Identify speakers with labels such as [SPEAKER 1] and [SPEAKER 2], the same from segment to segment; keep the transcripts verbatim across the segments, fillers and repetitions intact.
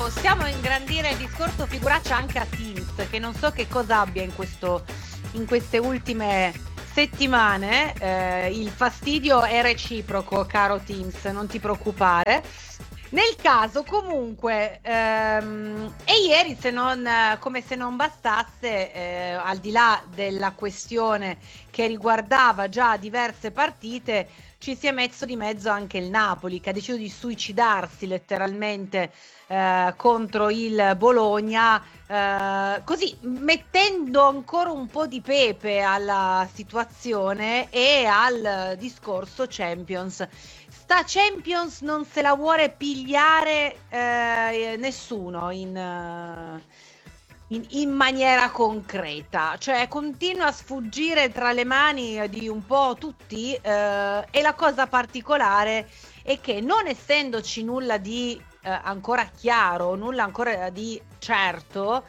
[SPEAKER 1] possiamo ingrandire il discorso figuraccia anche a Teams, che non so che cosa abbia in questo in queste ultime settimane. Eh, il fastidio è reciproco, caro Teams, non ti preoccupare. Nel caso comunque ehm, e ieri, se non come se non bastasse, eh, al di là della questione che riguardava già diverse partite, ci si è messo di mezzo anche il Napoli, che ha deciso di suicidarsi letteralmente eh, contro il Bologna, eh, così mettendo ancora un po' di pepe alla situazione e al discorso Champions. Sta Champions non se la vuole pigliare eh, nessuno in, uh, in, in maniera concreta, cioè continua a sfuggire tra le mani di un po' tutti, eh, e la cosa particolare è che, non essendoci nulla di eh, ancora chiaro, nulla ancora di certo,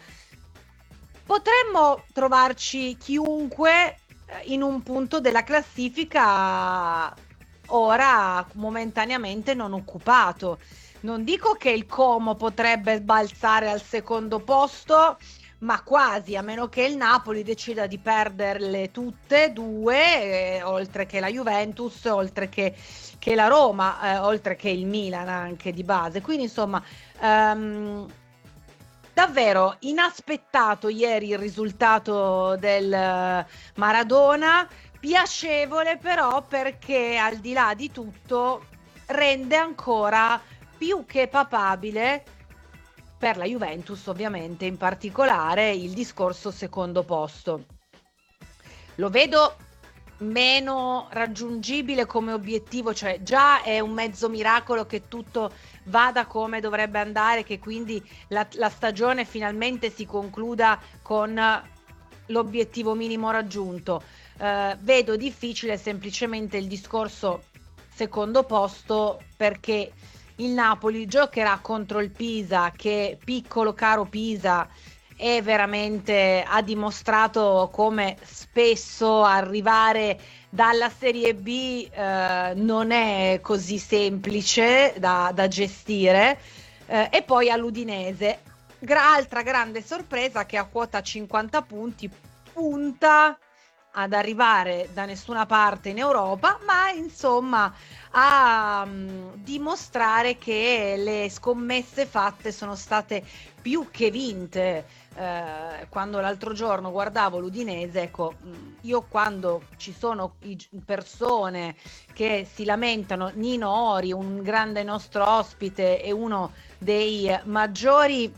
[SPEAKER 1] potremmo trovarci chiunque in un punto della classifica ora momentaneamente non occupato. Non dico che il Como potrebbe balzare al secondo posto, ma quasi, a meno che il Napoli decida di perderle tutte e due, eh, oltre che la Juventus, oltre che, che la Roma, eh, oltre che il Milan anche di base. Quindi insomma, um, davvero inaspettato ieri il risultato del Maradona, piacevole però perché al di là di tutto rende ancora più che papabile, per la Juventus ovviamente in particolare, il discorso secondo posto. Lo vedo meno raggiungibile come obiettivo, cioè già è un mezzo miracolo che tutto vada come dovrebbe andare, che quindi la, la stagione finalmente si concluda con l'obiettivo minimo raggiunto. Uh, vedo difficile semplicemente il discorso secondo posto, perché il Napoli giocherà contro il Pisa, che piccolo caro Pisa è veramente, ha dimostrato come spesso arrivare dalla Serie B eh, non è così semplice da, da gestire, eh, e poi all'Udinese, Gra- altra grande sorpresa, che a quota cinquanta punti punta ad arrivare da nessuna parte in Europa, ma insomma a um, dimostrare che le scommesse fatte sono state più che vinte. Eh, quando l'altro giorno guardavo l'Udinese, ecco, io quando ci sono i, persone che si lamentano, Nino Ori, un grande nostro ospite e uno dei maggiori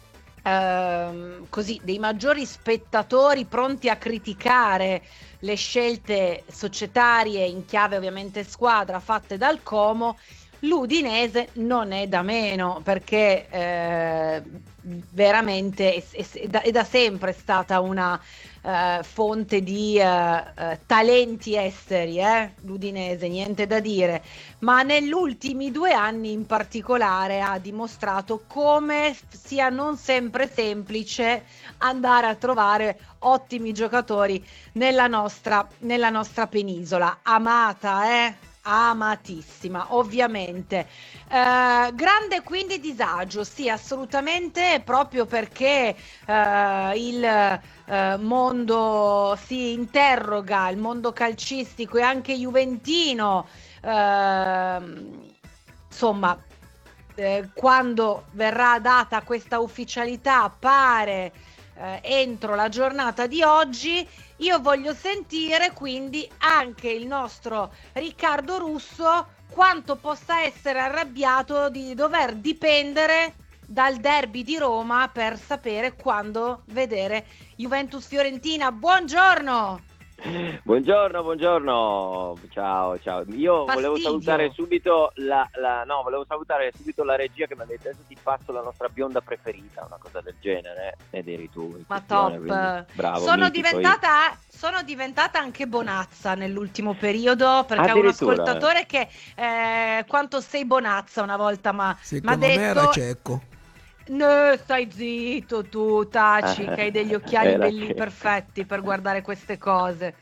[SPEAKER 1] Uh, così dei maggiori spettatori pronti a criticare le scelte societarie in chiave ovviamente squadra fatte dal Como, l'Udinese non è da meno, perché eh, veramente è, è, è, da, è da sempre stata una uh, fonte di uh, uh, talenti esteri, eh? L'Udinese, niente da dire, ma negli ultimi due anni in particolare ha dimostrato come sia non sempre semplice andare a trovare ottimi giocatori nella nostra, nella nostra penisola, amata, eh? amatissima ovviamente. Eh, grande quindi disagio, sì, assolutamente, proprio perché eh, il eh, mondo si interroga, il mondo calcistico e anche juventino, eh, insomma, eh, quando verrà data questa ufficialità, pare eh, entro la giornata di oggi. Io voglio sentire quindi anche il nostro Riccardo Russo quanto possa essere arrabbiato di dover dipendere dal derby di Roma per sapere quando vedere Juventus-Fiorentina. Buongiorno!
[SPEAKER 2] Buongiorno, buongiorno, ciao, ciao. Io
[SPEAKER 1] Fastidio.
[SPEAKER 2] volevo salutare subito la, la no, volevo salutare subito la regia, che mi ha detto adesso ti passo la nostra bionda preferita, una cosa del genere, ed eri tu.
[SPEAKER 1] Ma top,
[SPEAKER 2] bravo,
[SPEAKER 1] sono
[SPEAKER 2] mitico,
[SPEAKER 1] diventata io. sono diventata anche Bonazza nell'ultimo periodo, perché ho un ascoltatore che eh, quanto sei Bonazza una volta ma mi ha detto...
[SPEAKER 3] me era Cecco.
[SPEAKER 1] No, stai zitto tu, taci, che hai degli occhiali belli
[SPEAKER 2] che...
[SPEAKER 1] perfetti per guardare queste cose.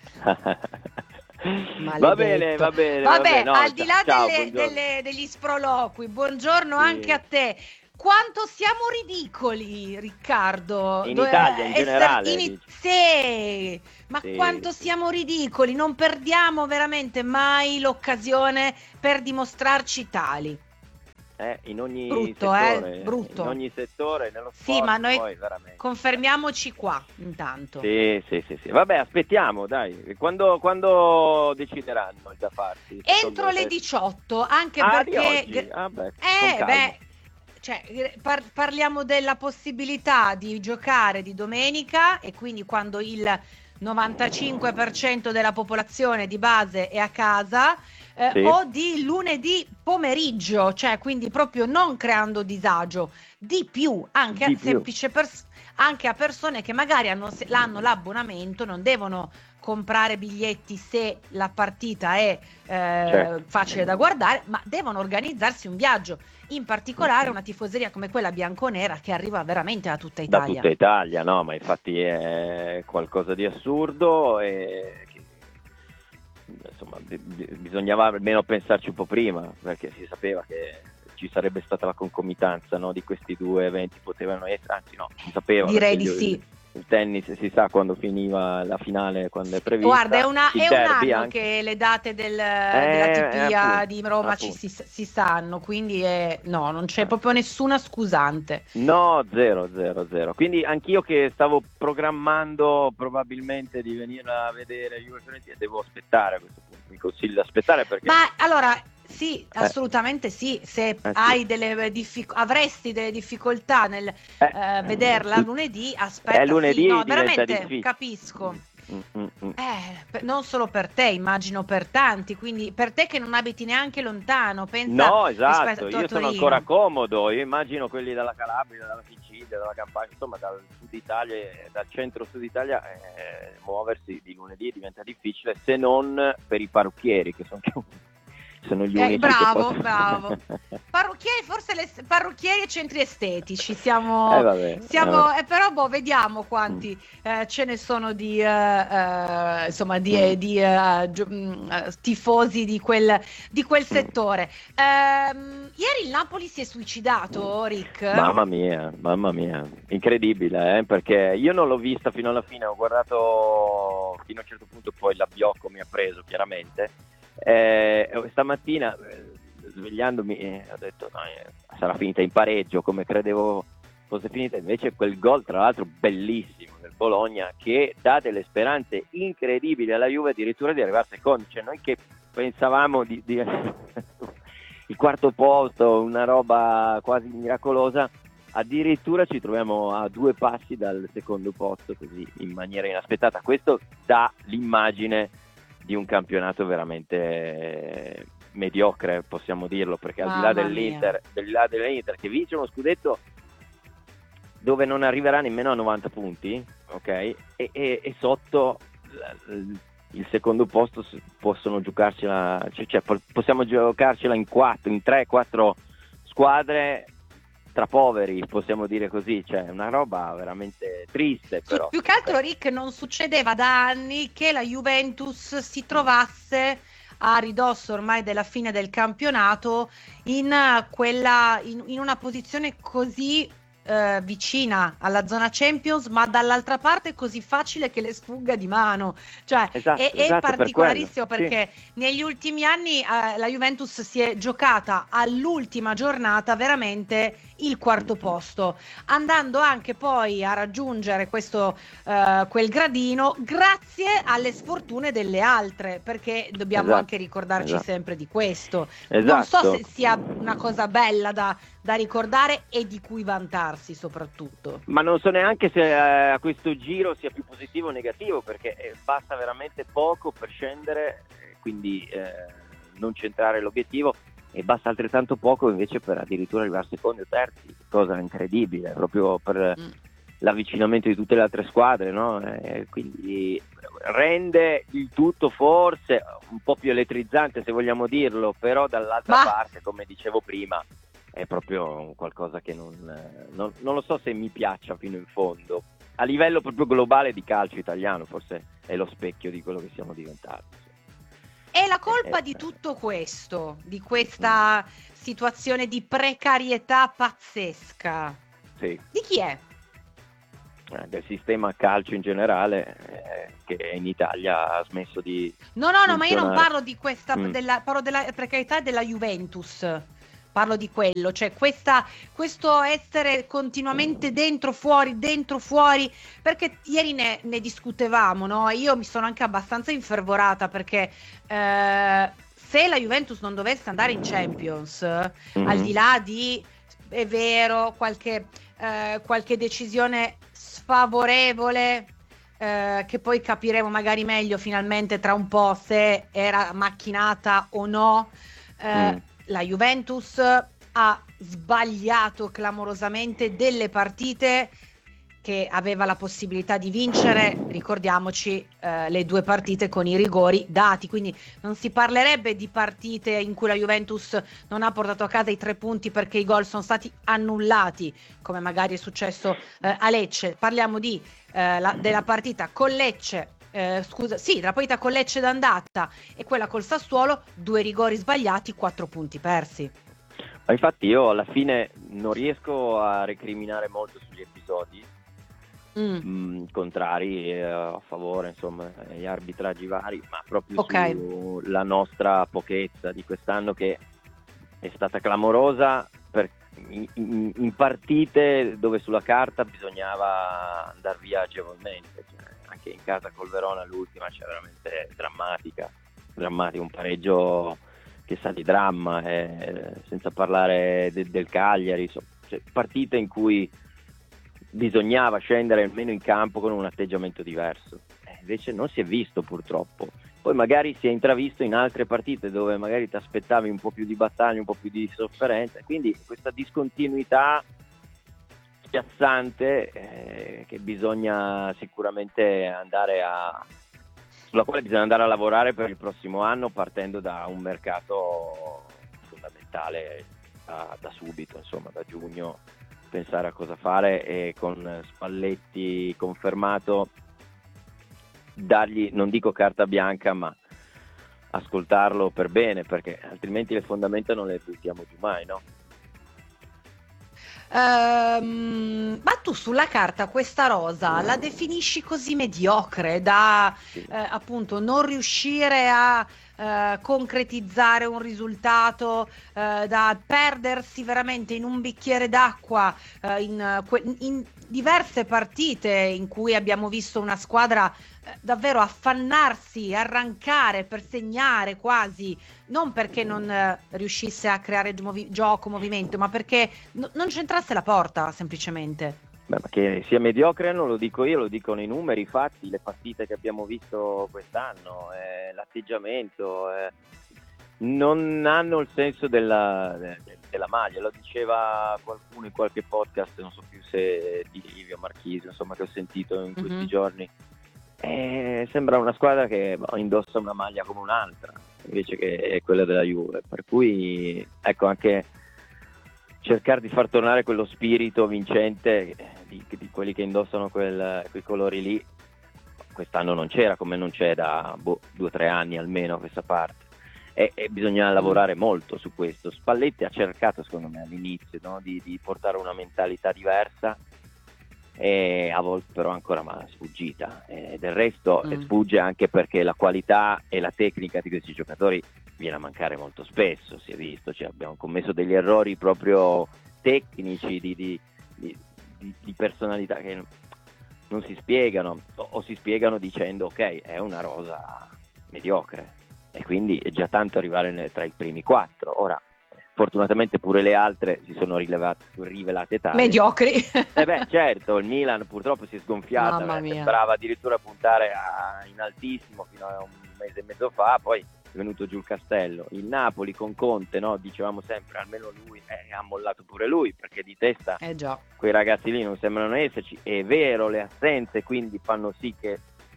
[SPEAKER 2] Va bene, va bene.
[SPEAKER 1] Vabbè,
[SPEAKER 2] va bene. No,
[SPEAKER 1] al di là
[SPEAKER 2] ciao,
[SPEAKER 1] delle, delle, degli sproloqui, buongiorno sì. anche a te. quanto siamo ridicoli, Riccardo.
[SPEAKER 2] In
[SPEAKER 1] Do-
[SPEAKER 2] Italia, in
[SPEAKER 1] essere-
[SPEAKER 2] generale,
[SPEAKER 1] in-
[SPEAKER 2] dici.
[SPEAKER 1] sì, ma
[SPEAKER 2] Sì,
[SPEAKER 1] quanto
[SPEAKER 2] sì.
[SPEAKER 1] siamo ridicoli, non perdiamo veramente mai l'occasione per dimostrarci tali.
[SPEAKER 2] Eh, in ogni
[SPEAKER 1] Brutto,
[SPEAKER 2] settore,
[SPEAKER 1] eh?
[SPEAKER 2] in
[SPEAKER 1] Brutto.
[SPEAKER 2] ogni settore, nello
[SPEAKER 1] Sì, ma
[SPEAKER 2] sport,
[SPEAKER 1] noi
[SPEAKER 2] poi veramente.
[SPEAKER 1] confermiamoci qua, intanto.
[SPEAKER 2] Sì, sì, sì, sì. Vabbè, aspettiamo, dai. Quando, quando decideranno il da farsi?
[SPEAKER 1] Entro
[SPEAKER 2] secondo
[SPEAKER 1] le
[SPEAKER 2] te?
[SPEAKER 1] diciotto, anche
[SPEAKER 2] Ah, di
[SPEAKER 1] perché...
[SPEAKER 2] oggi? Ah, beh, con
[SPEAKER 1] Eh,
[SPEAKER 2] calma.
[SPEAKER 1] beh, cioè, par- parliamo della possibilità di giocare di domenica e quindi quando il novantacinque per cento della popolazione di base è a casa, eh,
[SPEAKER 2] Sì,
[SPEAKER 1] o di lunedì pomeriggio, cioè quindi proprio non creando disagio, di più anche a
[SPEAKER 2] di più.
[SPEAKER 1] semplice pers- anche a persone che magari hanno, se- l'hanno l'abbonamento, non devono comprare biglietti se la partita è eh,
[SPEAKER 2] Certo.
[SPEAKER 1] facile da guardare, ma devono organizzarsi un viaggio, in particolare una tifoseria come quella bianconera che arriva veramente da tutta
[SPEAKER 2] Da
[SPEAKER 1] Italia.
[SPEAKER 2] tutta Italia, no, ma infatti è qualcosa di assurdo e che, insomma, bi- bi- bisognava almeno pensarci un po' prima, perché si sapeva che ci sarebbe stata la concomitanza, no, di questi due eventi, potevano essere, anzi no, si sapeva.
[SPEAKER 1] Direi
[SPEAKER 2] perché
[SPEAKER 1] di
[SPEAKER 2] gli-
[SPEAKER 1] sì.
[SPEAKER 2] Il tennis si sa quando finiva la finale, quando è prevista.
[SPEAKER 1] Guarda, è, una-
[SPEAKER 2] Il
[SPEAKER 1] è un
[SPEAKER 2] derby
[SPEAKER 1] anno
[SPEAKER 2] anche.
[SPEAKER 1] che le date del-
[SPEAKER 2] Eh,
[SPEAKER 1] della
[SPEAKER 2] eh,
[SPEAKER 1] T P A
[SPEAKER 2] appunto,
[SPEAKER 1] di Roma ci
[SPEAKER 2] appunto.
[SPEAKER 1] si, si sanno, quindi è- no, non c'è
[SPEAKER 2] Eh.
[SPEAKER 1] proprio nessuna scusante.
[SPEAKER 2] No, zero, zero, zero. Quindi anch'io che stavo programmando probabilmente di venire a vedere Juve Fiorentina, devo aspettare a questo punto. Mi consiglio di aspettare perché.
[SPEAKER 1] Ma allora, sì, assolutamente sì, se
[SPEAKER 2] Eh, sì.
[SPEAKER 1] hai delle diffic- avresti delle difficoltà nel
[SPEAKER 2] Eh,
[SPEAKER 1] eh, vederla lunedì, aspetta,
[SPEAKER 2] Eh, lunedì
[SPEAKER 1] sì, no,
[SPEAKER 2] diventa
[SPEAKER 1] veramente
[SPEAKER 2] difficile.
[SPEAKER 1] capisco.
[SPEAKER 2] Mm, mm, mm.
[SPEAKER 1] Eh, per- non solo per te, immagino per tanti, quindi per te che non abiti neanche lontano, pensa
[SPEAKER 2] No,
[SPEAKER 1] rispetto
[SPEAKER 2] esatto,
[SPEAKER 1] a
[SPEAKER 2] io sono
[SPEAKER 1] Torino.
[SPEAKER 2] ancora comodo, io immagino quelli dalla Calabria, dalla Sicilia, dalla Campania, insomma dal sud Italia, dal centro-sud Italia, eh, muoversi di lunedì diventa difficile, se non per i parrucchieri, che sono, sono gli
[SPEAKER 1] Eh,
[SPEAKER 2] unici
[SPEAKER 1] bravo,
[SPEAKER 2] che possono.
[SPEAKER 1] bravo. Parrucchieri, forse le, parrucchieri e centri estetici, siamo,
[SPEAKER 2] Eh, vabbè,
[SPEAKER 1] siamo
[SPEAKER 2] eh,
[SPEAKER 1] eh, però boh, vediamo quanti eh, ce ne sono di, eh, eh, insomma, di, eh, di eh, gio- mh, eh, tifosi di quel, di quel settore. Ehm, ieri il Napoli si è suicidato, Rick?
[SPEAKER 2] Mamma mia, mamma mia, incredibile, eh, perché io non l'ho vista fino alla fine, ho guardato fino a un certo punto, poi l'abbiocco mi ha preso chiaramente. Eh, stamattina eh, svegliandomi eh, ho detto no, eh, sarà finita in pareggio come credevo fosse finita, invece quel gol tra l'altro bellissimo del Bologna che dà delle speranze incredibili alla Juve addirittura di arrivare secondi, cioè noi che pensavamo di, di il quarto posto, una roba quasi miracolosa, addirittura ci troviamo a due passi dal secondo posto così in maniera inaspettata. Questo dà l'immagine di un campionato veramente mediocre, possiamo dirlo, perché al di là
[SPEAKER 1] Mamma
[SPEAKER 2] dell'Inter,
[SPEAKER 1] mia.
[SPEAKER 2] del di là dell'Inter che vince uno scudetto dove non arriverà nemmeno a novanta punti, ok? E, e, e sotto l- il secondo posto s- possono giocarcela, cioè, cioè po- possiamo giocarcela in quattro, in tre, quattro squadre tra poveri, possiamo dire così, cioè una roba veramente triste,
[SPEAKER 1] Su-
[SPEAKER 2] però.
[SPEAKER 1] più che altro, Rick, non succedeva da anni che la Juventus si trovasse a ridosso ormai della fine del campionato in eh, quella in, in una posizione così eh, vicina alla zona Champions, ma dall'altra parte così facile che le sfugga di mano. Cioè,
[SPEAKER 2] Esatto,
[SPEAKER 1] è, è
[SPEAKER 2] esatto, per
[SPEAKER 1] particolarissimo
[SPEAKER 2] quello, sì.
[SPEAKER 1] perché negli ultimi anni eh, la Juventus si è giocata all'ultima giornata veramente il quarto posto, andando anche poi a raggiungere questo eh, quel gradino grazie alle sfortune delle altre, perché dobbiamo
[SPEAKER 2] Esatto,
[SPEAKER 1] anche ricordarci
[SPEAKER 2] esatto.
[SPEAKER 1] sempre di questo.
[SPEAKER 2] Esatto.
[SPEAKER 1] Non so se sia una cosa bella da, da ricordare e di cui vantarsi soprattutto.
[SPEAKER 2] Ma non so neanche se eh, a questo giro sia più positivo o negativo, perché eh, basta veramente poco per scendere, eh, quindi eh, non centrare l'obiettivo, e basta altrettanto poco invece per addirittura arrivare secondi o terzi, cosa incredibile, proprio per
[SPEAKER 1] Mm.
[SPEAKER 2] l'avvicinamento di tutte le altre squadre, no? Eh, quindi rende il tutto forse un po' più elettrizzante, se vogliamo dirlo, però dall'altra
[SPEAKER 1] Ma-
[SPEAKER 2] parte, come dicevo prima, è proprio qualcosa che non, non, non lo so se mi piaccia fino in fondo. A livello proprio globale di calcio italiano forse è lo specchio di quello che siamo diventati.
[SPEAKER 1] è la colpa
[SPEAKER 2] eh,
[SPEAKER 1] di tutto questo, di questa situazione di precarietà pazzesca.
[SPEAKER 2] sì.
[SPEAKER 1] Di chi è?
[SPEAKER 2] Del sistema calcio in generale, eh, che in Italia ha smesso di
[SPEAKER 1] No, no, no, ma io non
[SPEAKER 2] funzionare.
[SPEAKER 1] parlo di questa,
[SPEAKER 2] Mm.
[SPEAKER 1] della, parlo della precarietà della Juventus. Parlo di quello, cioè questa, questo essere continuamente dentro, fuori, dentro, fuori, perché ieri ne, ne discutevamo, no? Io mi sono anche abbastanza infervorata perché eh, se la Juventus non dovesse andare in Champions,
[SPEAKER 2] Mm-hmm.
[SPEAKER 1] al di là di, è vero, qualche, eh, qualche decisione sfavorevole, eh, che poi capiremo magari meglio finalmente tra un po' se era macchinata o no, eh,
[SPEAKER 2] Mm.
[SPEAKER 1] la Juventus ha sbagliato clamorosamente delle partite che aveva la possibilità di vincere, ricordiamoci eh, le due partite con i rigori dati, quindi non si parlerebbe di partite in cui la Juventus non ha portato a casa i tre punti perché i gol sono stati annullati, come magari è successo eh, a Lecce. Parliamo di, eh, la, della partita con Lecce, eh, scusa, sì, della partita con Lecce d'andata e quella col Sassuolo, due rigori sbagliati, quattro punti persi.
[SPEAKER 2] Ma infatti io alla fine non riesco a recriminare molto sugli episodi mm. mh, contrari eh, a favore, insomma, gli arbitraggi vari, ma proprio
[SPEAKER 1] okay.
[SPEAKER 2] sulla nostra pochezza di quest'anno, che è stata clamorosa per, in, in, in partite dove sulla carta bisognava andare via agevolmente, cioè, anche in casa col Verona l'ultima c'è veramente drammatica, drammatica, un pareggio che sa di dramma, eh, senza parlare de, del Cagliari, insomma, cioè, partite in cui bisognava scendere almeno in campo con un atteggiamento diverso, eh, invece non si è visto purtroppo. Poi magari si è intravisto in altre partite dove magari ti aspettavi un po' più di battaglia, un po' più di sofferenza, quindi questa discontinuità spiazzante eh, che bisogna sicuramente andare a sulla quale bisogna andare a lavorare per il prossimo anno, partendo da un mercato fondamentale da, da subito, insomma da giugno, pensare a cosa fare, e con Spalletti confermato dargli, non dico carta bianca, ma ascoltarlo per bene, perché altrimenti le fondamenta non le buttiamo giù mai, no?
[SPEAKER 1] Um, ma tu sulla carta questa rosa la definisci così mediocre da
[SPEAKER 2] Sì.
[SPEAKER 1] eh, appunto non riuscire a eh, concretizzare un risultato, eh, da perdersi veramente in un bicchiere d'acqua eh, in, in diverse partite in cui abbiamo visto una squadra eh, davvero affannarsi, arrancare per segnare quasi, non perché non eh, riuscisse a creare movi- gioco, movimento, ma perché n- non c'entrasse la porta semplicemente.
[SPEAKER 2] Beh, ma che sia mediocre non lo dico io, lo dicono i numeri, i fatti, le partite che abbiamo visto quest'anno, eh, l'atteggiamento, eh, non hanno il senso della, de, della maglia. Lo diceva qualcuno in qualche podcast, non so più se di Livio Marchisi, insomma, che ho sentito in questi mm-hmm. giorni. Eh, sembra una squadra che boh, indossa una maglia come un'altra, invece che è quella della Juve, per cui ecco, anche cercare di far tornare quello spirito vincente di, di quelli che indossano quel, quei colori lì, quest'anno non c'era, come non c'è da boh, due o tre anni almeno a questa parte, e, e bisogna lavorare molto su questo. Spalletti ha cercato, secondo me, all'inizio, no? di, di portare una mentalità diversa, e a volte però ancora ma sfuggita, e del resto mm. sfugge anche perché la qualità e la tecnica di questi giocatori viene a mancare molto spesso, si è visto, cioè abbiamo commesso degli errori proprio tecnici di, di, di, di personalità che non si spiegano, o, o si spiegano dicendo ok, è una rosa mediocre, e quindi è già tanto arrivare nel, tra i primi quattro. Ora fortunatamente pure le altre si sono rilevate, rivelate tali.
[SPEAKER 1] Mediocri.
[SPEAKER 2] Eh beh, certo, il Milan purtroppo si è sgonfiata, eh, sembrava addirittura puntare a, in altissimo fino a un mese e mezzo fa, poi è venuto giù il castello. Il Napoli con Conte, no? Dicevamo sempre, almeno lui eh, ha mollato pure lui, perché di testa
[SPEAKER 1] eh già.
[SPEAKER 2] quei ragazzi lì non sembrano esserci. È vero, le assenze quindi fanno sì che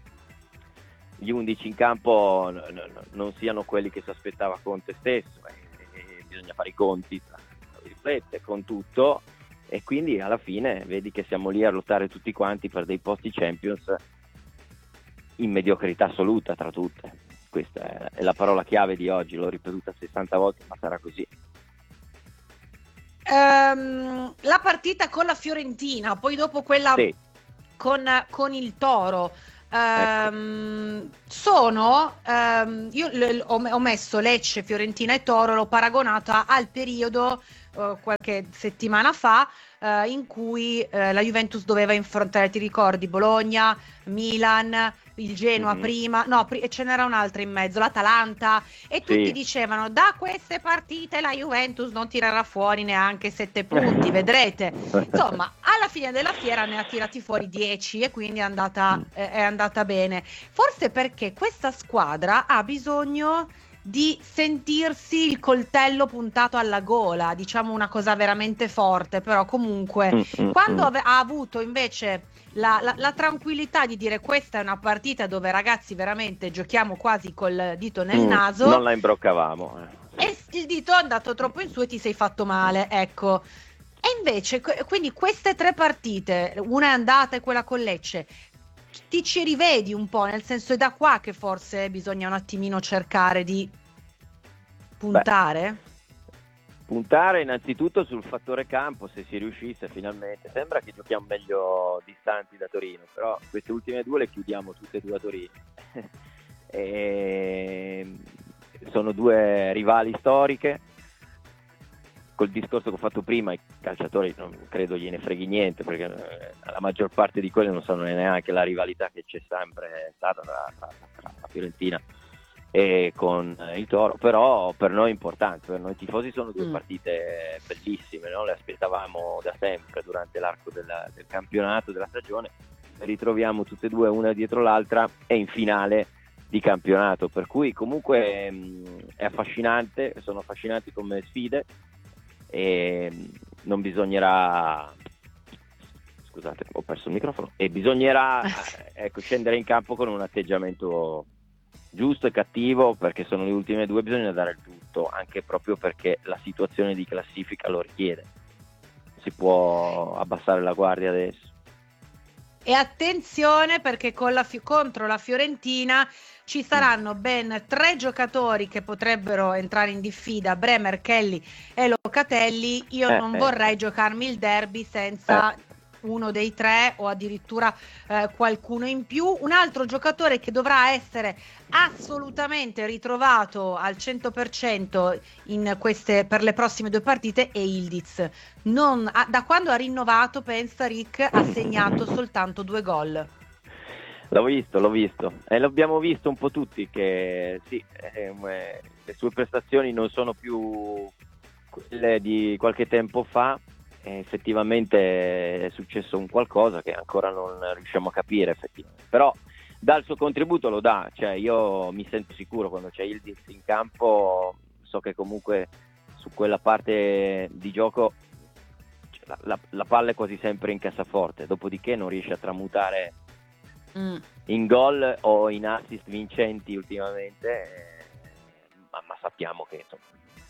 [SPEAKER 2] gli undici in campo n- n- non siano quelli che si aspettava Conte stesso, eh. Bisogna fare i conti tra virgolette con tutto, e quindi alla fine vedi che siamo lì a lottare tutti quanti per dei posti Champions in mediocrità assoluta tra tutte. Questa è, è la parola chiave di oggi, l'ho ripetuta sessanta volte, ma sarà così.
[SPEAKER 1] Ehm, la partita con la Fiorentina, poi dopo quella
[SPEAKER 2] Sì.
[SPEAKER 1] con, con il Toro, ehm, sono ehm, io l- ho, ho messo Lecce, Fiorentina e Toro, l'ho paragonata al periodo eh, qualche settimana fa eh, in cui eh, la Juventus doveva affrontare, ti ricordi, Bologna, Milan, il Genoa
[SPEAKER 2] Mm-hmm.
[SPEAKER 1] prima, no, pri- ce n'era un'altra in mezzo, l'Atalanta, e tutti
[SPEAKER 2] Sì.
[SPEAKER 1] dicevano da queste partite la Juventus non tirerà fuori neanche sette punti, vedrete. Insomma, alla fine della fiera ne ha tirati fuori dieci e quindi è andata, eh, è andata bene. Forse perché questa squadra ha bisogno di sentirsi il coltello puntato alla gola, diciamo una cosa veramente forte, però comunque
[SPEAKER 2] Mm-mm.
[SPEAKER 1] quando ave- ha avuto invece la, la, la tranquillità di dire questa è una partita dove ragazzi veramente giochiamo quasi col dito nel
[SPEAKER 2] Mm,
[SPEAKER 1] naso,
[SPEAKER 2] non la imbroccavamo. eh.
[SPEAKER 1] e il dito è andato troppo in su e ti sei fatto male, ecco. E invece, que- quindi queste tre partite, una è andata e quella con Lecce, ti ci rivedi un po', nel senso è da qua che forse bisogna un attimino cercare di puntare?
[SPEAKER 2] Beh, puntare innanzitutto sul fattore campo, se si riuscisse finalmente. Sembra che giochiamo meglio distanti da Torino, però queste ultime due le chiudiamo tutte e due a Torino. E sono due rivali storiche. Col discorso che ho fatto prima, i calciatori non credo gliene freghi niente, perché eh, la maggior parte di quelli non sanno neanche la rivalità che c'è sempre stata tra, tra, tra la Fiorentina e con il Toro, però per noi è importante, per noi tifosi sono due
[SPEAKER 1] Mm.
[SPEAKER 2] partite bellissime, no? Le aspettavamo da sempre durante l'arco della, del campionato, della stagione, le ritroviamo tutte e due una dietro l'altra e in finale di campionato, per cui comunque mh, è affascinante, sono affascinanti come sfide e non bisognerà, scusate ho perso il microfono, e bisognerà ecco, scendere in campo con un atteggiamento giusto e cattivo, perché sono le ultime due, bisogna dare il tutto, anche proprio perché la situazione di classifica lo richiede, si può abbassare la guardia adesso.
[SPEAKER 1] E attenzione perché con la fi- contro la Fiorentina ci saranno ben tre giocatori che potrebbero entrare in diffida, Bremer, Kelly e Locatelli. Io
[SPEAKER 2] Eh,
[SPEAKER 1] non
[SPEAKER 2] eh,
[SPEAKER 1] vorrei
[SPEAKER 2] eh.
[SPEAKER 1] giocarmi il derby senza
[SPEAKER 2] Eh.
[SPEAKER 1] uno dei tre o addirittura eh, qualcuno in più. Un altro giocatore che dovrà essere assolutamente ritrovato al cento per cento in queste, per le prossime due partite è Ildiz. Non, ha, da quando ha rinnovato, pensa Rick, ha segnato soltanto due gol.
[SPEAKER 2] L'ho visto, l'ho visto e l'abbiamo visto un po' tutti che sì, eh, le sue prestazioni non sono più quelle di qualche tempo fa, e effettivamente è successo un qualcosa che ancora non riusciamo a capire effettivamente, però dà il suo contributo, lo dà, cioè io mi sento sicuro quando c'è Ildiz in campo, so che comunque su quella parte di gioco la, la, la palla è quasi sempre in cassaforte, dopodiché non riesce a tramutare Mm. in gol o in assist vincenti ultimamente, eh, ma, ma sappiamo che insomma,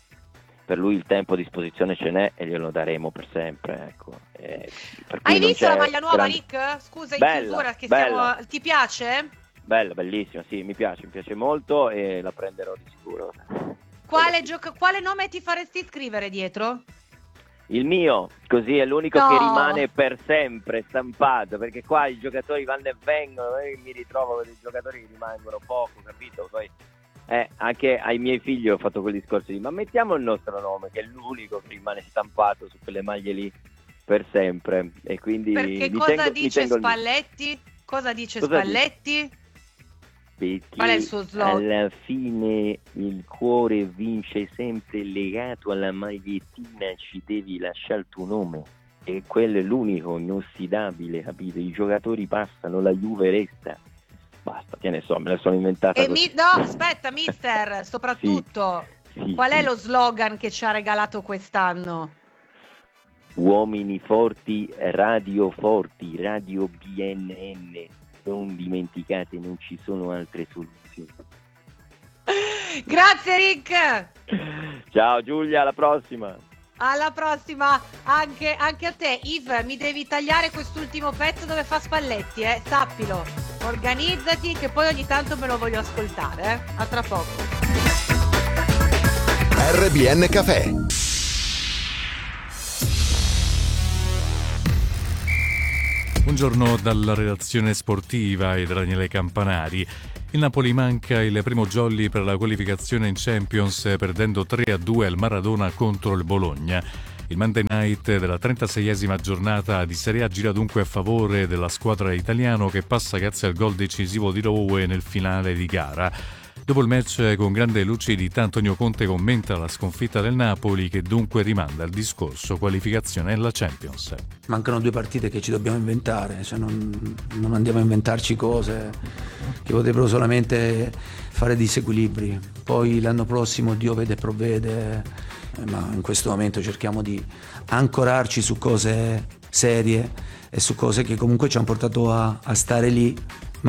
[SPEAKER 2] per lui il tempo a disposizione ce n'è e glielo daremo per sempre, ecco. Eh, per cui
[SPEAKER 1] hai
[SPEAKER 2] non
[SPEAKER 1] visto
[SPEAKER 2] c'è
[SPEAKER 1] la maglia nuova,
[SPEAKER 2] grande...
[SPEAKER 1] Rick? Scusa, in
[SPEAKER 2] bella,
[SPEAKER 1] chiusura che
[SPEAKER 2] bella.
[SPEAKER 1] stiamo... ti piace?
[SPEAKER 2] Bella, bellissima, sì, mi piace, mi piace molto e la prenderò di sicuro.
[SPEAKER 1] Quale, gioco... Quale nome ti faresti scrivere dietro?
[SPEAKER 2] Il mio, così è l'unico
[SPEAKER 1] No.
[SPEAKER 2] che rimane per sempre stampato, perché qua i giocatori vanno e vengono, io mi ritrovo con dei giocatori che rimangono poco, capito? Poi eh, anche ai miei figli ho fatto quel discorso di ma mettiamo il nostro nome, che è l'unico che rimane stampato su quelle maglie lì per sempre, e quindi
[SPEAKER 1] perché
[SPEAKER 2] mi
[SPEAKER 1] cosa
[SPEAKER 2] tengo,
[SPEAKER 1] dice
[SPEAKER 2] mi tengo
[SPEAKER 1] Spalletti? Cosa dice
[SPEAKER 2] Cosa
[SPEAKER 1] Spalletti?
[SPEAKER 2] Perché
[SPEAKER 1] Qual è il suo slogan?
[SPEAKER 2] alla fine il cuore vince sempre, legato alla magliettina ci devi lasciare il tuo nome, e quello è l'unico inossidabile, capito? I giocatori passano, la Juve resta, basta, che ne so, me la sono inventata
[SPEAKER 1] E
[SPEAKER 2] così.
[SPEAKER 1] mi... No, aspetta, mister, soprattutto,
[SPEAKER 2] sì, sì,
[SPEAKER 1] qual
[SPEAKER 2] sì.
[SPEAKER 1] è lo slogan che ci ha regalato quest'anno?
[SPEAKER 2] Uomini forti, radio forti, radio B N N, non dimenticate, non ci sono altre soluzioni.
[SPEAKER 1] Grazie Rick,
[SPEAKER 2] Ciao Giulia, alla prossima.
[SPEAKER 1] alla prossima anche, anche a te. Yves, mi devi tagliare quest'ultimo pezzo dove fa Spalletti, eh? Sappilo, Organizzati che poi ogni tanto me lo voglio ascoltare, eh? A tra poco.
[SPEAKER 3] R B N Café.
[SPEAKER 4] Buongiorno dalla redazione sportiva e da Daniele Campanari. Il Napoli manca il primo jolly per la qualificazione in Champions, perdendo tre a due al Maradona contro il Bologna. Il Monday Night della trentaseiesima giornata di Serie A gira dunque a favore della squadra italiana che passa grazie al gol decisivo di Rowe nel finale di gara. Dopo il match, con grande lucidità, Antonio Conte commenta la sconfitta del Napoli, che dunque rimanda il discorso qualificazione alla Champions.
[SPEAKER 5] Mancano due partite che ci dobbiamo inventare, cioè non, non andiamo a inventarci cose che potrebbero solamente fare disequilibri. Poi l'anno prossimo Dio vede e provvede, ma in questo momento cerchiamo di ancorarci su cose serie e su cose che comunque ci hanno portato a, a stare lì.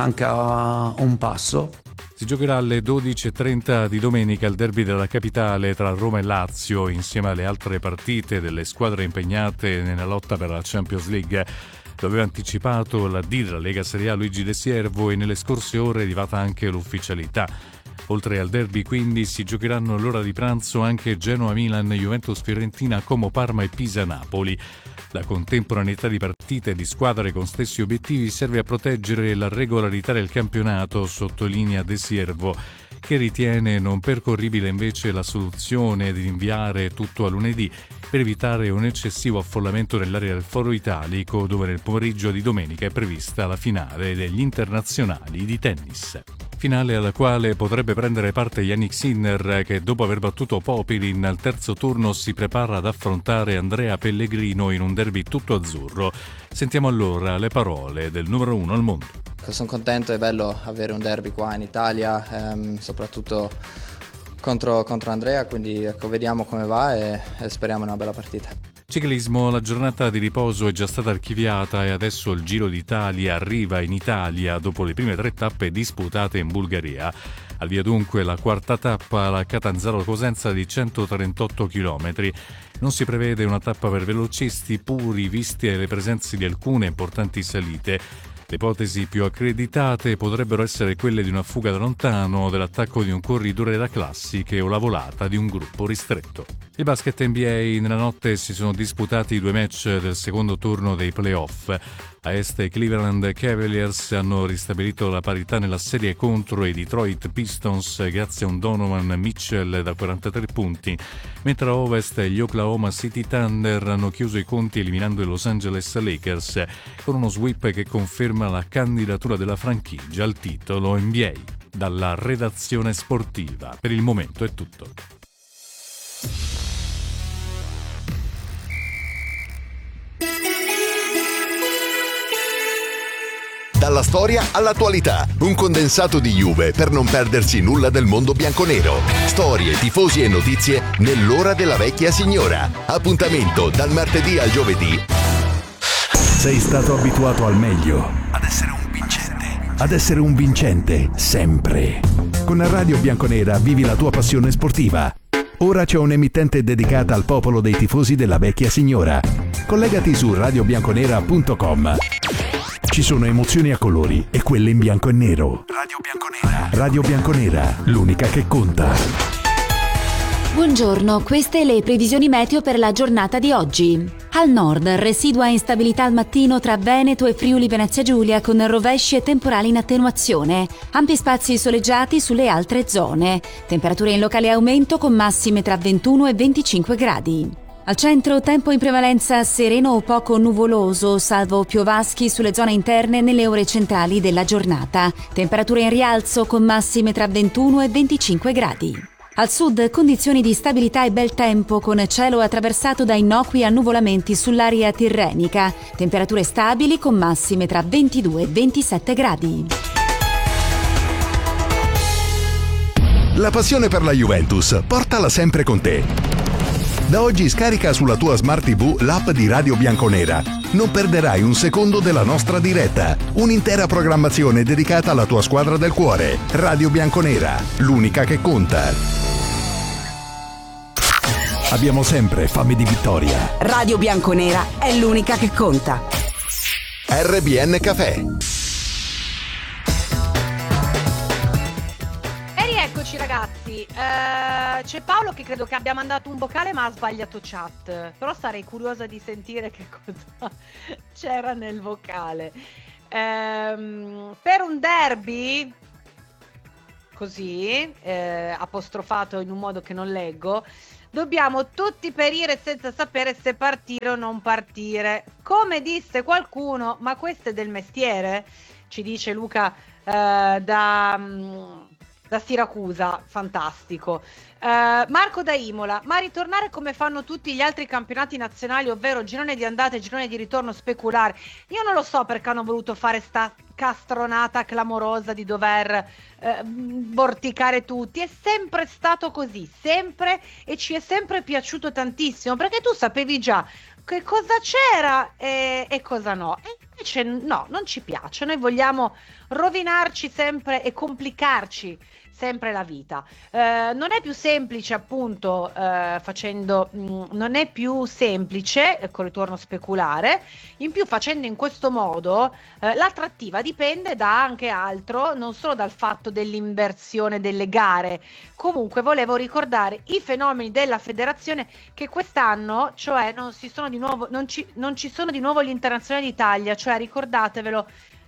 [SPEAKER 5] Manca un passo.
[SPEAKER 4] Si giocherà alle dodici e trenta di domenica il derby della capitale tra Roma e Lazio, insieme alle altre partite delle squadre impegnate nella lotta per la Champions League. Lo aveva anticipato la D della Lega Serie A Luigi De Siervo, e nelle scorse ore è arrivata anche l'ufficialità. Oltre al derby quindi si giocheranno all'ora di pranzo anche Genoa-Milan, Juventus-Fiorentina, Como-Parma e Pisa-Napoli. La contemporaneità di partite e di squadre con stessi obiettivi serve a proteggere la regolarità del campionato, sottolinea De Siervo, che ritiene non percorribile invece la soluzione di rinviare tutto a lunedì per evitare un eccessivo affollamento nell'area del Foro Italico, dove nel pomeriggio di domenica è prevista la finale degli internazionali di tennis. Finale alla quale potrebbe prendere parte Yannick Sinner, che dopo aver battuto Popilin al terzo turno si prepara ad affrontare Andrea Pellegrino in un derby tutto azzurro. Sentiamo allora le parole del numero uno al mondo.
[SPEAKER 6] Sono contento, è bello avere un derby qua in Italia, ehm, soprattutto contro, contro Andrea, quindi ecco, vediamo come va e, e speriamo una bella partita.
[SPEAKER 4] Ciclismo, la giornata di riposo è già stata archiviata e adesso il Giro d'Italia arriva in Italia dopo le prime tre tappe disputate in Bulgaria. Al via dunque la quarta tappa, la Catanzaro-Cosenza di centotrentotto chilometri. Non si prevede una tappa per velocisti puri, viste le presenze di alcune importanti salite. Le ipotesi più accreditate potrebbero essere quelle di una fuga da lontano, dell'attacco di un corridore da classiche o la volata di un gruppo ristretto. Il basket N B A, nella notte si sono disputati i due match del secondo turno dei playoff. A est i Cleveland Cavaliers hanno ristabilito la parità nella serie contro i Detroit Pistons grazie a un Donovan Mitchell da quarantatré punti, mentre a ovest gli Oklahoma City Thunder hanno chiuso i conti eliminando i Los Angeles Lakers con uno sweep che conferma la candidatura della franchigia al titolo N B A. Dalla redazione sportiva, per il momento è tutto.
[SPEAKER 3] Dalla storia all'attualità, un condensato di Juve per non perdersi nulla del mondo bianconero. Storie, tifosi e notizie nell'ora della vecchia signora. Appuntamento dal martedì al giovedì.
[SPEAKER 7] Sei stato abituato al meglio.
[SPEAKER 3] Ad essere un vincente.
[SPEAKER 7] Ad essere un vincente, sempre. Con Radio Bianconera vivi la tua passione sportiva. Ora c'è un'emittente dedicata al popolo dei tifosi della vecchia signora. Collegati su radio bianconera punto com. Ci sono emozioni a colori e quelle in bianco e nero.
[SPEAKER 3] Radio Bianconera.
[SPEAKER 7] Radio Bianconera, l'unica che conta.
[SPEAKER 8] Buongiorno, queste le previsioni meteo per la giornata di oggi. Al nord, residua instabilità al mattino tra Veneto e Friuli Venezia Giulia con rovesci e temporali in attenuazione. Ampi spazi soleggiati sulle altre zone. Temperature in locale aumento con massime tra ventuno e venticinque gradi. Al centro, tempo in prevalenza sereno o poco nuvoloso, salvo piovaschi sulle zone interne nelle ore centrali della giornata. Temperature in rialzo con massime tra ventuno e venticinque gradi. Al sud, condizioni di stabilità e bel tempo con cielo attraversato da innocui annuvolamenti sull'area tirrenica. Temperature stabili con massime tra ventidue e ventisette gradi.
[SPEAKER 3] La passione per la Juventus, portala sempre con te. Da oggi scarica sulla tua Smart tivù l'app di Radio Bianconera. Non perderai un secondo della nostra diretta. Un'intera programmazione dedicata alla tua squadra del cuore. Radio Bianconera, l'unica che conta.
[SPEAKER 7] Abbiamo sempre fame di vittoria.
[SPEAKER 9] Radio Bianconera è l'unica che conta.
[SPEAKER 3] R B N Café.
[SPEAKER 1] ragazzi, eh, c'è Paolo che credo che abbia mandato un vocale ma ha sbagliato chat, però sarei curiosa di sentire che cosa c'era nel vocale. Ehm, per un derby così eh, apostrofato in un modo che non leggo, dobbiamo tutti perire senza sapere se partire o non partire. Come disse qualcuno, ma questo è del mestiere, ci dice Luca eh, da, da Siracusa, fantastico. Uh, Marco da Imola, ma ritornare come fanno tutti gli altri campionati nazionali, ovvero girone di andata e girone di ritorno speculare, io non lo so perché hanno voluto fare sta castronata clamorosa di dover uh, vorticare tutti. È sempre stato così, sempre, e ci è sempre piaciuto tantissimo perché tu sapevi già che cosa c'era e, e cosa no, e invece no, non ci piace. Noi vogliamo rovinarci sempre e complicarci sempre la vita. Eh, non è più semplice, appunto, eh, facendo mh, non è più semplice eh, con il ritorno speculare. In più, facendo in questo modo, eh, l'attrattiva dipende da anche altro, non solo dal fatto dell'inversione delle gare. Comunque volevo ricordare i fenomeni della federazione, che quest'anno, cioè non si sono di nuovo non ci, non ci sono di nuovo gli internazionali d'Italia, cioè ricordatevelo.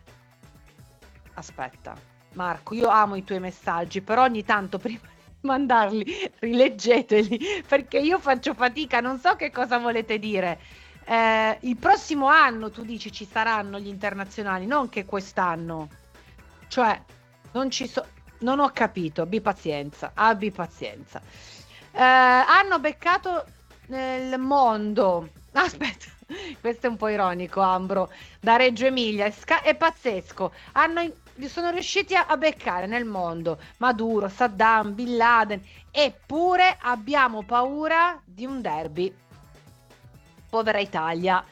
[SPEAKER 1] Aspetta Marco, io amo i tuoi messaggi, però ogni tanto prima di mandarli rileggeteli, perché io faccio fatica, non so che cosa volete dire. Eh, il prossimo anno tu dici ci saranno gli internazionali, non che quest'anno, cioè non ci so, non ho capito, abbi pazienza, abbi pazienza. Eh, hanno beccato nel mondo, aspetta, questo è un po' ironico, Ambro, da Reggio Emilia, è, sca- è pazzesco, hanno sono riusciti a, a beccare nel mondo Maduro, Saddam, Bin Laden, eppure abbiamo paura di un derby. Povera Italia.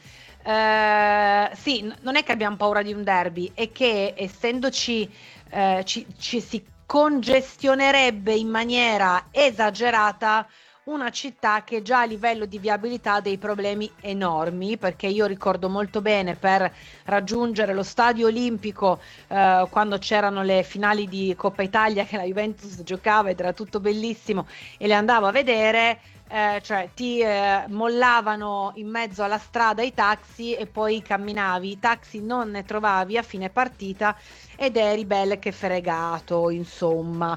[SPEAKER 1] Eh, sì, n- non è che abbiamo paura di un derby, è che essendoci eh, ci, ci si congestionerebbe in maniera esagerata una città che già a livello di viabilità ha dei problemi enormi, perché io ricordo molto bene per raggiungere lo stadio olimpico eh, quando c'erano le finali di Coppa Italia che la Juventus giocava ed era tutto bellissimo e le andavo a vedere, eh, cioè ti eh, mollavano in mezzo alla strada i taxi e poi camminavi, i taxi non ne trovavi a fine partita ed eri belle che fregato, insomma.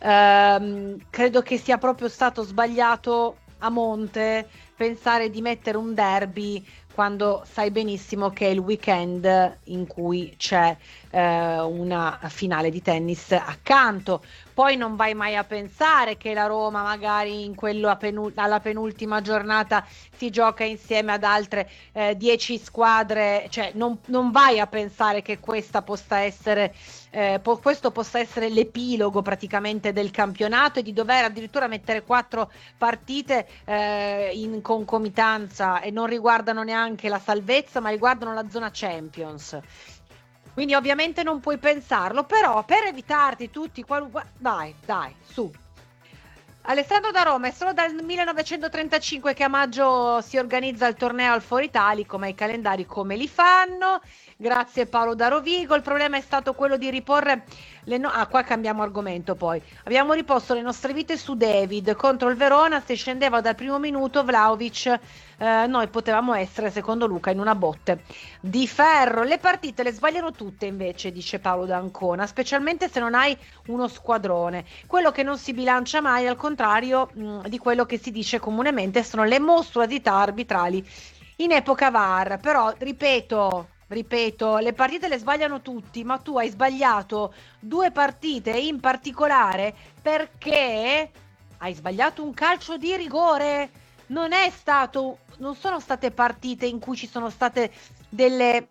[SPEAKER 1] Ehm, credo che sia proprio stato sbagliato a monte pensare di mettere un derby quando sai benissimo che è il weekend in cui c'è eh, una finale di tennis accanto. Poi non vai mai a pensare che la Roma magari in quello penul- alla penultima giornata si gioca insieme ad altre eh, dieci squadre, cioè non, non vai a pensare che questa possa essere eh, po- questo possa essere l'epilogo praticamente del campionato e di dover addirittura mettere quattro partite eh, in concomitanza e non riguardano neanche la salvezza ma riguardano la zona Champions. Quindi ovviamente non puoi pensarlo, però per evitarti tutti qualunque... Dai, dai, su. Alessandro da Roma, è solo dal millenovecentotrentacinque che a maggio si organizza il torneo al Foro Italico, ma i calendari come li fanno? Grazie Paolo da Rovigo, il problema è stato quello di riporre le no- ah qua cambiamo argomento poi, abbiamo riposto le nostre vite su David contro il Verona, se scendeva dal primo minuto Vlahovic, eh, noi potevamo essere secondo Luca in una botte di ferro. Le partite le sbagliano tutte invece, dice Paolo da Ancona, specialmente se non hai uno squadrone, quello che non si bilancia mai al contrario mh, di quello che si dice comunemente sono le mostruosità arbitrali in epoca V A R. Però ripeto Ripeto, le partite le sbagliano tutti, ma tu hai sbagliato due partite in particolare perché hai sbagliato un calcio di rigore. Non è stato, non sono state partite in cui ci sono state delle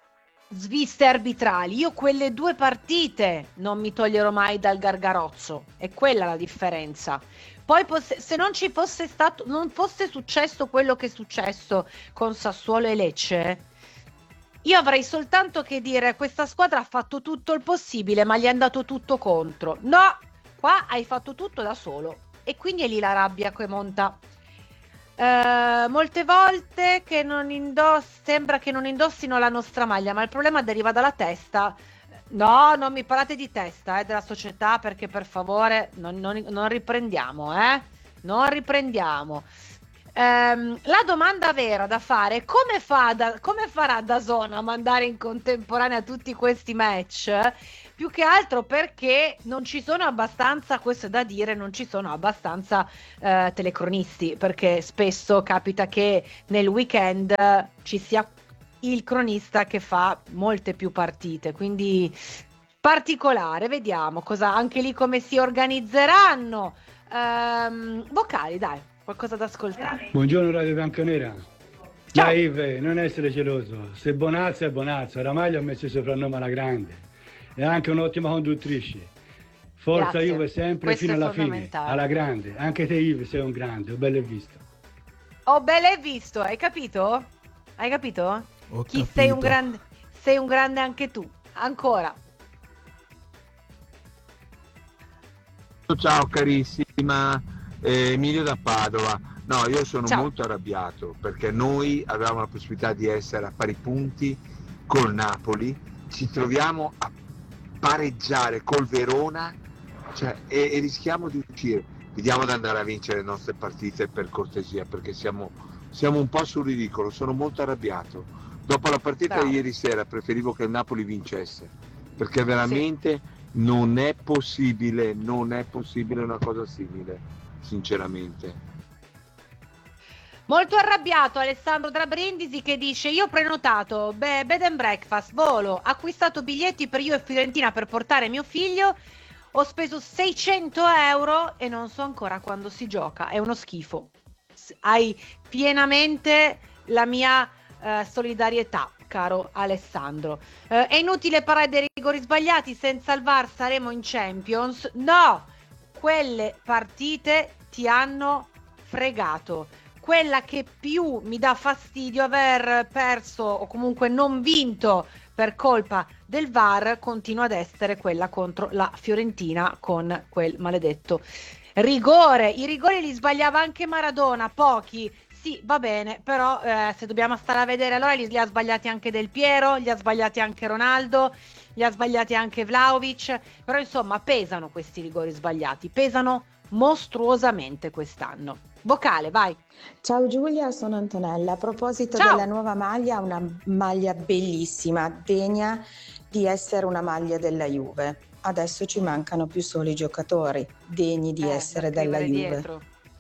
[SPEAKER 1] sviste arbitrali. Io quelle due partite non mi toglierò mai dal gargarozzo. È quella la differenza. Poi se non ci fosse stato, non fosse successo quello che è successo con Sassuolo e Lecce, io avrei soltanto che dire questa squadra ha fatto tutto il possibile ma gli è andato tutto contro. No, qua hai fatto tutto da solo e quindi è lì la rabbia che monta. Eh, molte volte che non indoss- sembra che non indossino la nostra maglia, ma il problema deriva dalla testa. No, non mi parlate di testa eh, della società, perché per favore non, non, non riprendiamo, eh? Non riprendiamo. Ehm, la domanda vera da fare è come, fa da, come farà DAZN a mandare in contemporanea tutti questi match? Più che altro perché non ci sono abbastanza, questo è da dire, non ci sono abbastanza eh, telecronisti, perché spesso capita che nel weekend ci sia il cronista che fa molte più partite, quindi particolare. Vediamo cosa anche lì come si organizzeranno. Ehm, vocali, dai, qualcosa da ascoltare.
[SPEAKER 9] Buongiorno Radio Bianconera.
[SPEAKER 1] Ciao.
[SPEAKER 9] Dai Ive, non essere geloso, se Bonazza è Bonazza, oramai gli ho messo il soprannome alla grande, è anche un'ottima conduttrice. Forza
[SPEAKER 1] Grazie.
[SPEAKER 9] Juve sempre
[SPEAKER 1] Questo
[SPEAKER 9] fino
[SPEAKER 1] è
[SPEAKER 9] alla fine,
[SPEAKER 1] fondamentale.
[SPEAKER 9] alla grande. Anche te Ive sei un grande, ho bello e visto.
[SPEAKER 1] Ho bene e visto, hai capito? Hai capito?
[SPEAKER 7] Ho
[SPEAKER 1] Chi
[SPEAKER 7] capito.
[SPEAKER 1] sei un grande, sei un grande anche tu. Ancora.
[SPEAKER 10] Ciao carissima, eh, Emilio da Padova. No, io sono
[SPEAKER 1] Ciao.
[SPEAKER 10] molto arrabbiato perché noi avevamo la possibilità di essere a pari punti col Napoli, ci troviamo a pareggiare col Verona, cioè, e, e rischiamo di uscire. Vediamo di andare a vincere le nostre partite per cortesia, perché siamo, siamo un po' sul ridicolo, sono molto arrabbiato. Dopo la partita
[SPEAKER 1] Bravo.
[SPEAKER 10] di ieri sera preferivo che il Napoli vincesse, perché veramente non è possibile, non è possibile una cosa simile, sinceramente.
[SPEAKER 1] Molto arrabbiato Alessandro da Brindisi, che dice: io ho prenotato be- bed and breakfast, volo, acquistato biglietti per io e Fiorentina per portare mio figlio, ho speso seicento euro e non so ancora quando si gioca, è uno schifo. S- hai pienamente la mia eh, solidarietà, caro Alessandro. Eh, è inutile parlare dei rigori sbagliati, senza il V A R saremo in Champions. No, quelle partite ti hanno fregato. Quella che più mi dà fastidio aver perso o comunque non vinto per colpa del V A R continua ad essere quella contro la Fiorentina, con quel maledetto rigore. I rigori li sbagliava anche Maradona, pochi, sì, va bene, però eh, se dobbiamo stare a vedere, allora li, li ha sbagliati anche Del Piero, li ha sbagliati anche Ronaldo, li ha sbagliati anche Vlahovic, però insomma pesano questi rigori sbagliati, pesano mostruosamente quest'anno. Vocale, vai.
[SPEAKER 11] Ciao Giulia, sono Antonella. A proposito
[SPEAKER 1] Ciao.
[SPEAKER 11] della nuova maglia, una maglia bellissima, degna di essere una maglia della Juve. Adesso ci mancano più solo i giocatori degni di
[SPEAKER 1] Eh,
[SPEAKER 11] essere
[SPEAKER 1] da
[SPEAKER 11] della
[SPEAKER 1] scrivere
[SPEAKER 11] Juve.
[SPEAKER 1] dietro.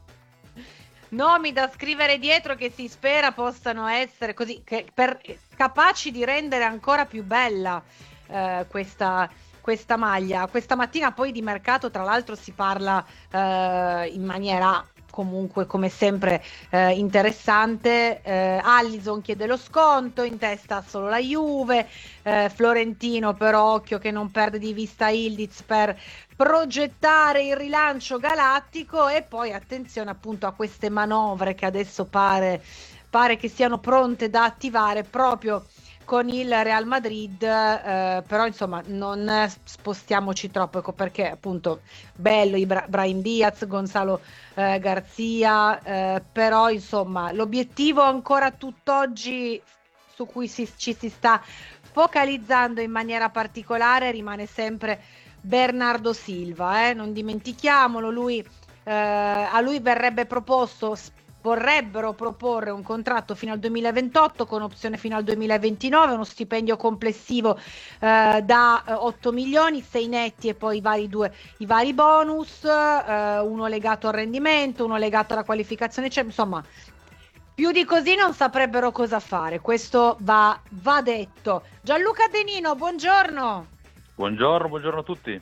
[SPEAKER 1] Nomi da scrivere dietro che si spera possano essere così, che per, capaci di rendere ancora più bella eh, questa, questa maglia. Questa mattina poi di mercato, tra l'altro, si parla eh, in maniera comunque come sempre eh, interessante. eh, Allison chiede lo sconto, in testa solo la Juve, eh, Florentino però occhio che non perde di vista Ildiz per progettare il rilancio galattico, e poi attenzione appunto a queste manovre che adesso pare, pare che siano pronte da attivare proprio con il Real Madrid, eh, però insomma non spostiamoci troppo, ecco perché appunto bello Ibra- Brahim Diaz, Gonzalo eh, Garzia, eh, però insomma l'obiettivo ancora tutt'oggi su cui si, ci si sta focalizzando in maniera particolare rimane sempre Bernardo Silva, eh? Non dimentichiamolo, lui, eh, a lui verrebbe proposto, vorrebbero proporre un contratto fino al duemilaventotto con opzione fino al duemilaventinove, uno stipendio complessivo eh, da eh, otto milioni, sei netti e poi i vari, due, i vari bonus, eh, uno legato al rendimento, uno legato alla qualificazione, cioè, insomma più di così non saprebbero cosa fare, questo va, va detto. Gianluca Denino, buongiorno.
[SPEAKER 12] Buongiorno, buongiorno a tutti.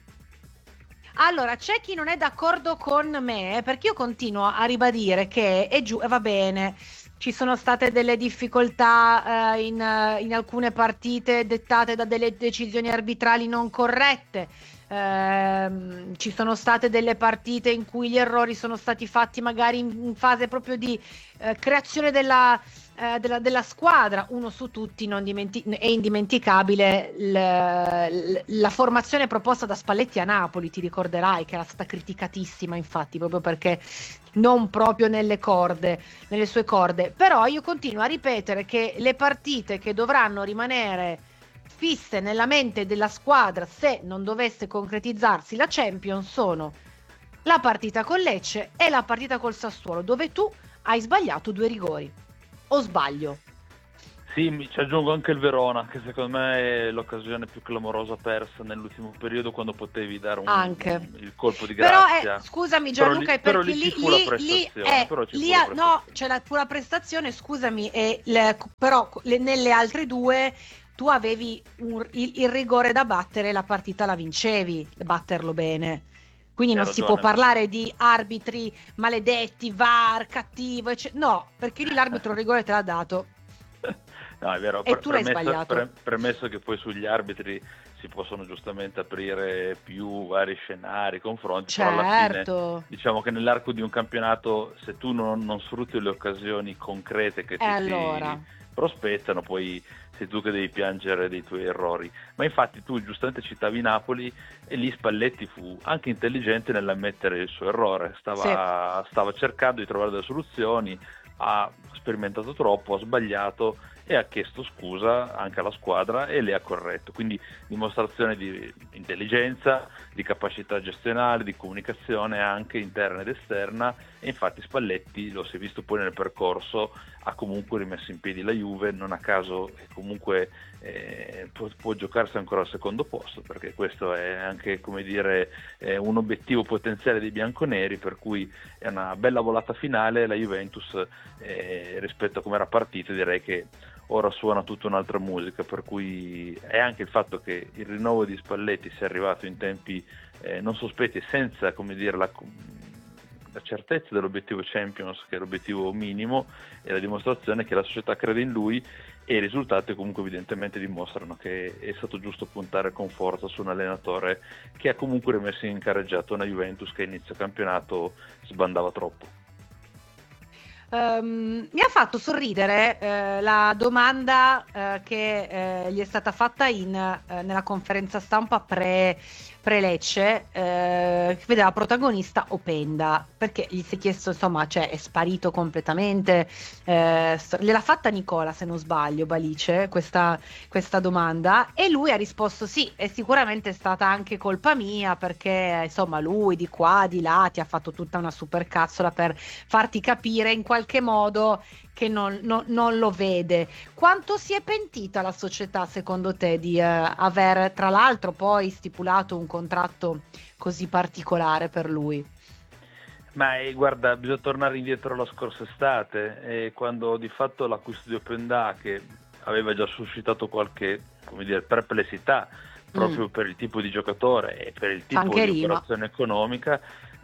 [SPEAKER 1] Allora, c'è chi non è d'accordo con me, perché io continuo a ribadire che è giù, e va bene, ci sono state delle difficoltà eh, in, in alcune partite dettate da delle decisioni arbitrali non corrette, eh, ci sono state delle partite in cui gli errori sono stati fatti magari in, in fase proprio di eh, creazione della... Eh, della, della squadra. Uno su tutti non dimenti- è indimenticabile l- l- la formazione proposta da Spalletti a Napoli, ti ricorderai che era stata criticatissima infatti proprio perché non proprio nelle corde, nelle sue corde, però io continuo a ripetere che le partite che dovranno rimanere fisse nella mente della squadra se non dovesse concretizzarsi la Champions sono la partita con Lecce e la partita col Sassuolo, dove tu hai sbagliato due rigori. O sbaglio?
[SPEAKER 12] Sì, mi ci aggiungo anche il Verona, che secondo me è l'occasione più clamorosa persa nell'ultimo periodo, quando potevi dare un,
[SPEAKER 1] anche.
[SPEAKER 12] un, il colpo di
[SPEAKER 1] Però
[SPEAKER 12] grazia.
[SPEAKER 1] è, scusami Gianluca,
[SPEAKER 12] però
[SPEAKER 1] perché
[SPEAKER 12] lì,
[SPEAKER 1] lì,
[SPEAKER 12] però lì ci fu la
[SPEAKER 1] lì, lì
[SPEAKER 12] prestazione,
[SPEAKER 1] è,
[SPEAKER 12] però ci
[SPEAKER 1] lì
[SPEAKER 12] fu la
[SPEAKER 1] ha-
[SPEAKER 12] prestazione.
[SPEAKER 1] no, c'è la pura prestazione, scusami, e le- però le- nelle altre due tu avevi un- il, il rigore da battere, la partita la vincevi, batterlo bene. Quindi
[SPEAKER 12] Hai
[SPEAKER 1] non si
[SPEAKER 12] ragione.
[SPEAKER 1] può parlare di arbitri maledetti, V A R, cattivo, eccetera. No, perché lì l'arbitro il rigore te l'ha dato.
[SPEAKER 12] No, è vero,
[SPEAKER 1] E
[SPEAKER 12] pre-
[SPEAKER 1] tu l'hai
[SPEAKER 12] premesso,
[SPEAKER 1] sbagliato.
[SPEAKER 12] pre- premesso che poi sugli arbitri si possono giustamente aprire più vari scenari, confronti, però alla fine
[SPEAKER 1] Certo.
[SPEAKER 12] diciamo che nell'arco di un campionato, se tu non, non sfrutti le occasioni concrete che
[SPEAKER 1] E
[SPEAKER 12] ti
[SPEAKER 1] allora?
[SPEAKER 12] si prospettano, poi sei tu che devi piangere dei tuoi errori. Ma infatti tu giustamente citavi Napoli, e lì Spalletti fu anche intelligente nell'ammettere il suo errore, stava, stava cercando di trovare delle soluzioni, ha sperimentato troppo, ha sbagliato e ha chiesto scusa anche alla squadra e le ha corretto, quindi dimostrazione di intelligenza, di capacità gestionale, di comunicazione anche interna ed esterna, e infatti Spalletti, lo si è visto poi nel percorso, ha comunque rimesso in piedi la Juve, non a caso comunque eh, può, può giocarsi ancora al secondo posto, perché questo è anche, come dire, eh, un obiettivo potenziale dei bianconeri, per cui è una bella volata finale. La Juventus eh, rispetto a come era partita, direi che ora suona tutta un'altra musica, per cui è anche il fatto che il rinnovo di Spalletti sia arrivato in tempi eh, non sospetti e senza, come dire, la, la certezza dell'obiettivo Champions, che è l'obiettivo minimo, e la dimostrazione che la società crede in lui, e i risultati comunque evidentemente dimostrano che è stato giusto puntare con forza su un allenatore che ha comunque rimesso in carreggiata una Juventus che a inizio campionato sbandava troppo.
[SPEAKER 1] Ehm, mi ha fatto sorridere eh, la domanda eh, che eh, gli è stata fatta in, eh, nella conferenza stampa pre, pre-Lecce, eh, che vedeva protagonista Openda, perché gli si è chiesto, insomma, cioè è sparito completamente, eh, st- gliel'ha fatta Nicola, se non sbaglio, Balice, questa, questa domanda, e lui ha risposto sì, è sicuramente stata anche colpa mia, perché insomma lui di qua, di là ti ha fatto tutta una supercazzola per farti capire in qualche modo che non, non- non lo vede. Quanto si è pentita la società, secondo te, di eh, aver tra l'altro poi stipulato un contratto così particolare per lui?
[SPEAKER 12] Ma eh, guarda, bisogna tornare indietro alla scorsa estate, eh, quando di fatto l'acquisto di Openda, che aveva già suscitato qualche, come dire, perplessità proprio
[SPEAKER 1] Mm.
[SPEAKER 12] per il tipo di giocatore e per il tipo
[SPEAKER 1] Anche
[SPEAKER 12] di
[SPEAKER 1] rima.
[SPEAKER 12] operazione economica,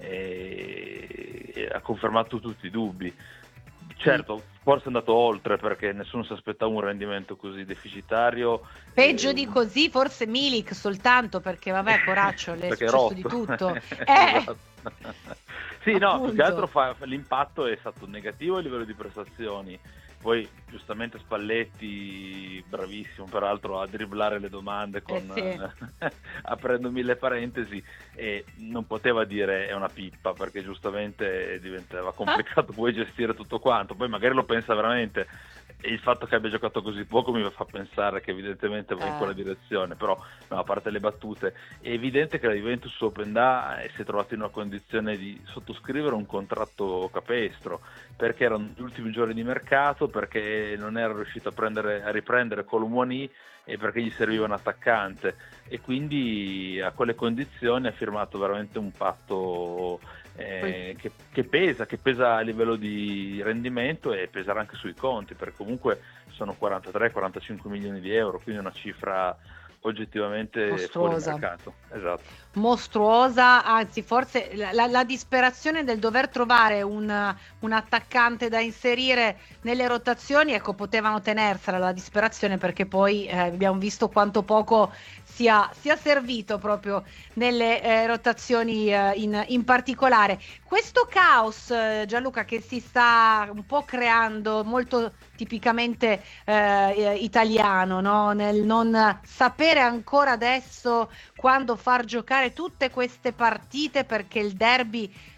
[SPEAKER 12] eh, eh, ha confermato tutti i dubbi. Certo, forse è andato oltre, perché nessuno si aspettava un rendimento così deficitario.
[SPEAKER 1] Peggio
[SPEAKER 12] eh,
[SPEAKER 1] di così forse Milik, soltanto perché vabbè, poraccio, le è
[SPEAKER 12] perché è
[SPEAKER 1] successo di
[SPEAKER 12] rotto.
[SPEAKER 1] tutto. Eh,
[SPEAKER 12] Esatto. Sì, no, più che
[SPEAKER 1] Appunto.
[SPEAKER 12] altro fa, l'impatto è stato negativo a livello di prestazioni. Poi giustamente Spalletti, bravissimo peraltro a dribblare le domande con,
[SPEAKER 1] Eh sì.
[SPEAKER 12] aprendo mille parentesi, e non poteva dire è una pippa, perché giustamente diventava complicato poi gestire tutto quanto. Poi magari lo pensa veramente, e il fatto che abbia giocato così poco mi fa pensare che evidentemente va in
[SPEAKER 1] Eh.
[SPEAKER 12] quella direzione. Però no, a parte le battute, è evidente che la Juventus su Openda si è trovata in una condizione di sottoscrivere un contratto capestro, perché erano gli ultimi giorni di mercato, perché non era riuscito a, prendere, a riprendere Colomouani e perché gli serviva un attaccante, e quindi a quelle condizioni ha firmato veramente un patto eh, che, che pesa, che pesa a livello di rendimento e peserà anche sui conti, perché comunque sono quarantatré quarantacinque milioni di euro, quindi una cifra oggettivamente fuori
[SPEAKER 1] Mostruosa.
[SPEAKER 12] mercato. Esatto.
[SPEAKER 1] Mostruosa, anzi forse la, la- la disperazione del dover trovare un, un attaccante da inserire nelle rotazioni, ecco, potevano tenersela la disperazione, perché poi eh, abbiamo visto quanto poco sia, sia servito proprio nelle eh, rotazioni eh, in, in particolare. Questo caos, eh, Gianluca, che si sta un po' creando, molto tipicamente eh, eh, italiano, no? Nel non sapere ancora adesso quando far giocare tutte queste partite, perché il derby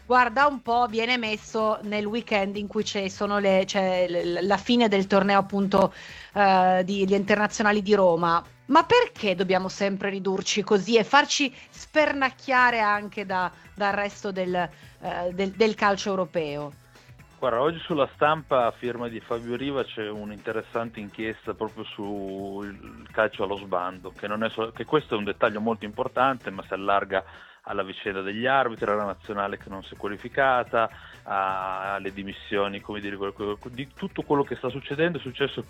[SPEAKER 1] Guarda un po', viene messo nel weekend in cui c'è, sono le, c'è la fine del torneo appunto uh, di, di internazionali di Roma. Ma perché dobbiamo sempre ridurci così e farci spernacchiare anche da, dal resto del, uh, del, del calcio europeo?
[SPEAKER 12] Guarda, oggi sulla Stampa, a firma di Fabio Riva, c'è un'interessante inchiesta proprio sul calcio allo sbando, che, non è so- che questo è un dettaglio molto importante, ma si allarga alla vicenda degli arbitri, alla nazionale che non si è qualificata, alle dimissioni, come dire, di tutto quello che sta succedendo. È successo